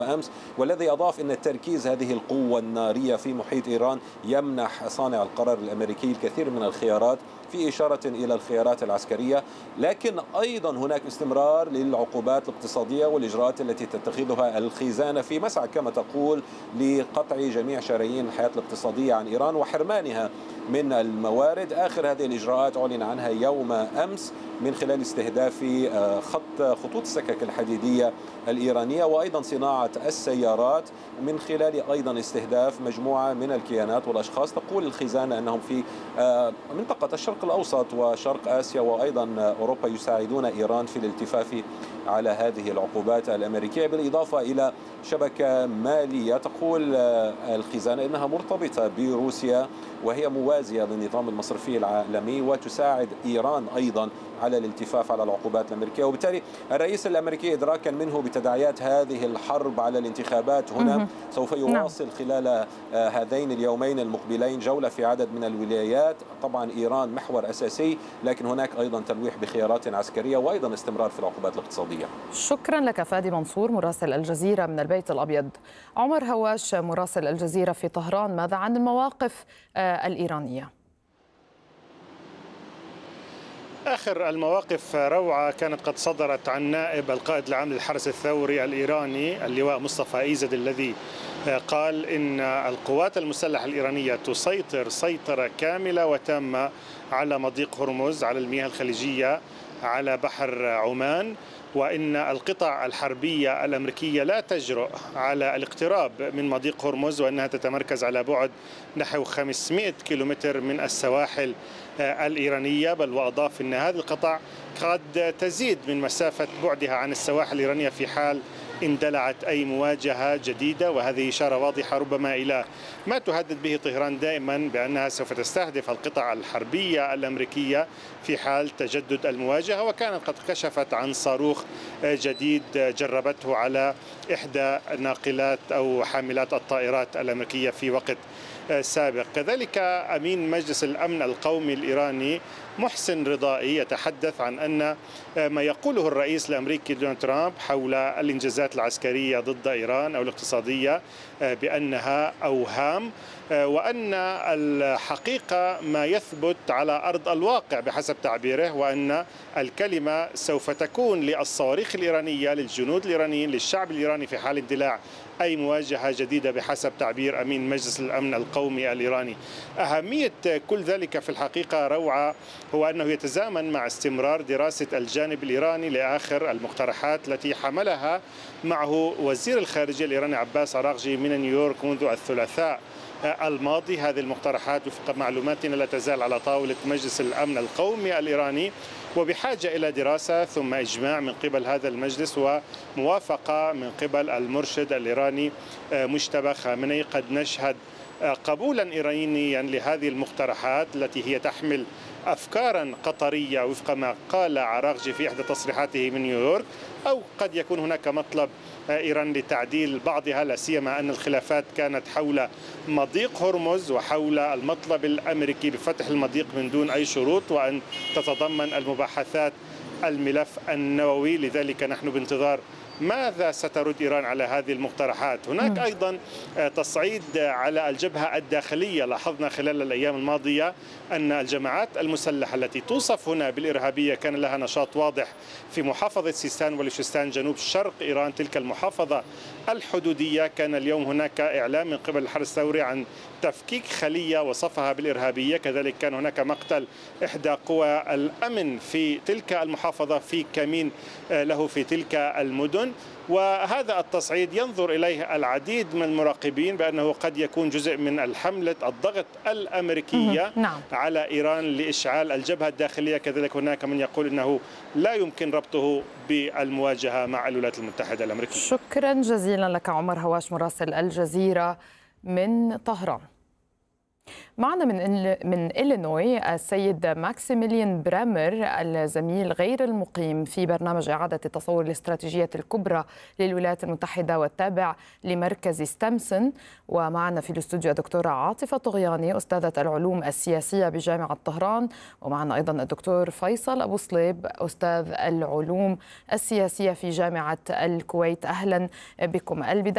أمس، والذي أضاف أن تركيز هذه القوة النارية في محيط إيران يمنح صانع القرار الأمريكي الكثير من الخيارات، في إشارة إلى الخيارات العسكرية، لكن أيضا هناك استمرار للعقوبات الاقتصادية والإجراءات التي تتخذها الخزانة في مسعى كما تقول لقطع جميع شرايين الحياة الاقتصادية عن إيران وحرمانها من الموارد. آخر هذه الإجراءات أعلن عنها يوم أمس من خلال استهداف خطوط السكك الحديدية الإيرانية، وأيضا صناعة السيارات من خلال أيضا استهداف مجموعة من الكيانات والأشخاص. تقول الخزانة أنهم في منطقة الشرق الأوسط وشرق آسيا وأيضا أوروبا يساعدون إيران في الالتفاف على هذه العقوبات الأمريكية، بالإضافة إلى شبكة مالية تقول الخزانة إنها مرتبطة بروسيا وهي موازية للنظام المصرفي العالمي وتساعد إيران أيضا على الالتفاف على العقوبات الأمريكية. وبالتالي الرئيس الأمريكي إدراكا منه بتداعيات هذه الحرب على الانتخابات هنا سوف يواصل خلال هذين اليومين المقبلين جولة في عدد من الولايات. طبعا إيران محور أساسي، لكن هناك أيضا تلويح بخيارات عسكرية وأيضا استمرار في العقوبات الاقتصادية. شكرا لك فادي منصور مراسل الجزيرة من البيت الأبيض. عمر هواش مراسل الجزيرة في طهران، ماذا عن المواقف الإيرانية؟ آخر المواقف روعة كانت قد صدرت عن نائب القائد العام للحرس الثوري الإيراني اللواء مصطفى إيزد، الذي قال إن القوات المسلحة الإيرانية تسيطر سيطرة كاملة وتامة على مضيق هرمز، على المياه الخليجية، على بحر عمان، وإن القطع الحربية الأمريكية لا تجرؤ على الاقتراب من مضيق هرمز، وأنها تتمركز على بعد نحو 500 كيلومتر من السواحل الإيرانية. بل وأضاف أن هذه القطع قد تزيد من مسافة بعدها عن السواحل الإيرانية في حال اندلعت أي مواجهة جديدة، وهذه إشارة واضحة ربما إلى ما تهدد به طهران دائما بأنها سوف تستهدف القطع الحربية الأمريكية في حال تجدد المواجهة. وكانت قد كشفت عن صاروخ جديد جربته على إحدى ناقلات أو حاملات الطائرات الأمريكية في وقت سابق. كذلك أمين مجلس الأمن القومي الإيراني محسن رضائي يتحدث عن أن ما يقوله الرئيس الأمريكي دونالد ترامب حول الإنجازات العسكرية ضد إيران أو الاقتصادية بأنها أوهام، وأن الحقيقة ما يثبت على أرض الواقع بحسب تعبيره، وأن الكلمة سوف تكون للصواريخ الإيرانية، للجنود الإيرانيين، للشعب الإيراني في حال اندلاع أي مواجهة جديدة بحسب تعبير أمين مجلس الأمن القومي الإيراني. أهمية كل ذلك في الحقيقة روعة هو أنه يتزامن مع استمرار دراسة الجانب الإيراني لآخر المقترحات التي حملها معه وزير الخارجية الإيراني عباس عراقجي من نيويورك منذ الثلاثاء الماضي. هذه المقترحات وفق معلوماتنا لا تزال على طاولة مجلس الأمن القومي الإيراني، وبحاجة إلى دراسة ثم إجماع من قبل هذا المجلس وموافقة من قبل المرشد الإيراني مجتبى خامنئي. قد نشهد قبولا إيرانيا لهذه المقترحات التي هي تحمل أفكارا قطرية وفق ما قال عراقجي في إحدى تصريحاته من نيويورك، أو قد يكون هناك مطلب إيران لتعديل بعضها، لا سيما أن الخلافات كانت حول مضيق هرمز وحول المطلب الأمريكي بفتح المضيق من دون أي شروط، وأن تتضمن المباحثات الملف النووي. لذلك نحن بانتظار ماذا سترد إيران على هذه المقترحات. هناك أيضا تصعيد على الجبهة الداخلية. لاحظنا خلال الأيام الماضية أن الجماعات المسلحة التي توصف هنا بالإرهابية كان لها نشاط واضح في محافظة سيستان وبلوشستان جنوب شرق إيران، تلك المحافظة الحدودية. كان اليوم هناك إعلام من قبل الحرس الثوري عن تفكيك خلية وصفها بالإرهابية. كذلك كان هناك مقتل إحدى قوى الأمن في تلك المحافظة في كمين له في تلك المدن. وهذا التصعيد ينظر إليه العديد من المراقبين بأنه قد يكون جزء من الحملة الضغط الأمريكية على إيران لإشعال الجبهة الداخلية. كذلك هناك من يقول أنه لا يمكن ربطه بالمواجهة مع الولايات المتحدة الأمريكية. شكرا جزيلا لك عمر هواش مراسل الجزيرة من طهران. معنا من إلينوي السيد ماكسيميليان برامر، الزميل غير المقيم في برنامج إعادة التصور الاستراتيجية الكبرى للولايات المتحدة والتابع لمركز ستامسون. ومعنا في الاستوديو الدكتورة عاطفة طغياني أستاذة العلوم السياسية بجامعة طهران، ومعنا أيضا الدكتور فيصل أبو صليب أستاذ العلوم السياسية في جامعة الكويت. أهلا بكم. البداية